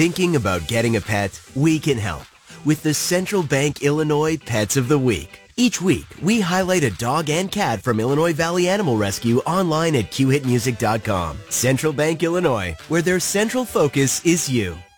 Thinking about getting a pet? We can help with the Central Bank Illinois Pets of the Week. Each week, we highlight a dog and cat from Illinois Valley Animal Rescue online at qhitmusic.com. Central Bank Illinois, where their central focus is you.